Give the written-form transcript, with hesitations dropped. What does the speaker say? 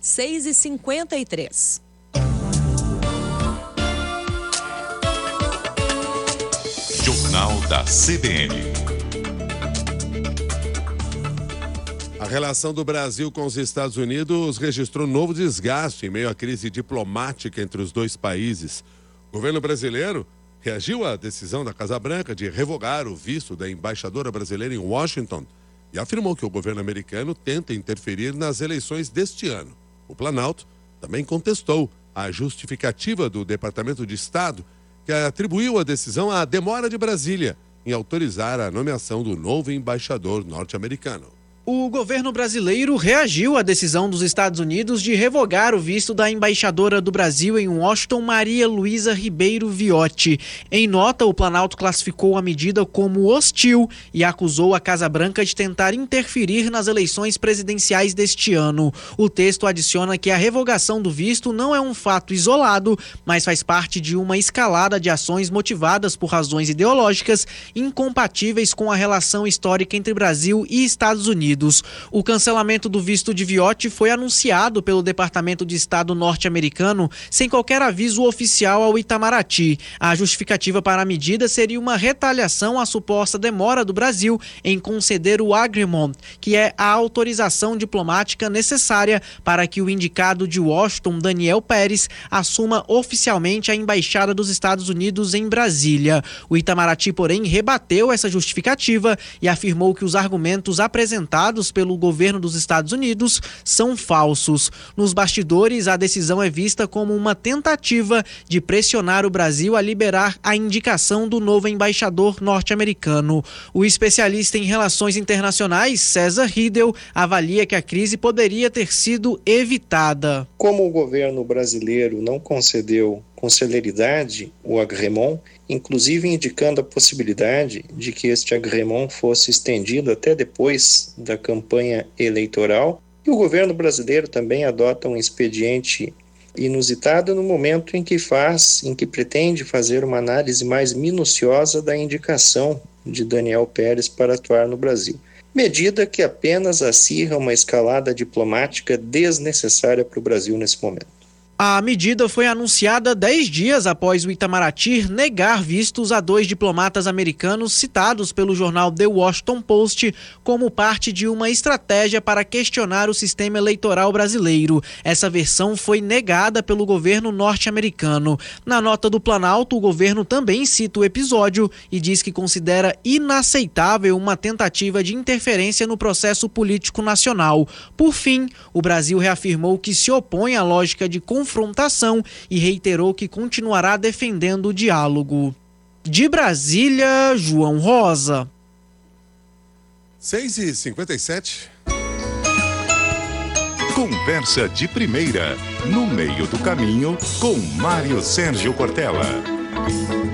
6h53. Jornal da CBN. A relação do Brasil com os Estados Unidos registrou novo desgaste em meio à crise diplomática entre os dois países. O governo brasileiro reagiu à decisão da Casa Branca de revogar o visto da embaixadora brasileira em Washington e afirmou que o governo americano tenta interferir nas eleições deste ano. O Planalto também contestou a justificativa do Departamento de Estado, que atribuiu a decisão à demora de Brasília em autorizar a nomeação do novo embaixador norte-americano. O governo brasileiro reagiu à decisão dos Estados Unidos de revogar o visto da embaixadora do Brasil em Washington, Maria Luísa Ribeiro Viotti. Em nota, o Planalto classificou a medida como hostil e acusou a Casa Branca de tentar interferir nas eleições presidenciais deste ano. O texto adiciona que a revogação do visto não é um fato isolado, mas faz parte de uma escalada de ações motivadas por razões ideológicas incompatíveis com a relação histórica entre Brasil e Estados Unidos. O cancelamento do visto de Viotti foi anunciado pelo Departamento de Estado norte-americano sem qualquer aviso oficial ao Itamaraty. A justificativa para a medida seria uma retaliação à suposta demora do Brasil em conceder o agreement, que é a autorização diplomática necessária para que o indicado de Washington, Daniel Pérez, assuma oficialmente a embaixada dos Estados Unidos em Brasília. O Itamaraty, porém, rebateu essa justificativa e afirmou que os argumentos apresentados pelo governo dos Estados Unidos são falsos. Nos bastidores, a decisão é vista como uma tentativa de pressionar o Brasil a liberar a indicação do novo embaixador norte-americano. O especialista em relações internacionais, César Riedel, avalia que a crise poderia ter sido evitada. Como o governo brasileiro não concedeu com celeridade o agrément, inclusive indicando a possibilidade de que este agrément fosse estendido até depois da campanha eleitoral, e o governo brasileiro também adota um expediente inusitado no momento em que pretende fazer uma análise mais minuciosa da indicação de Daniel Pérez para atuar no Brasil. Medida que apenas acirra uma escalada diplomática desnecessária para o Brasil nesse momento. A medida foi anunciada 10 dias após o Itamaraty negar vistos a 2 diplomatas americanos citados pelo jornal The Washington Post como parte de uma estratégia para questionar o sistema eleitoral brasileiro. Essa versão foi negada pelo governo norte-americano. Na nota do Planalto, o governo também cita o episódio e diz que considera inaceitável uma tentativa de interferência no processo político nacional. Por fim, o Brasil reafirmou que se opõe à lógica de confrontação e reiterou que continuará defendendo o diálogo. De Brasília, João Rosa. 6h57. Conversa de primeira, no meio do caminho, com Mário Sérgio Cortella.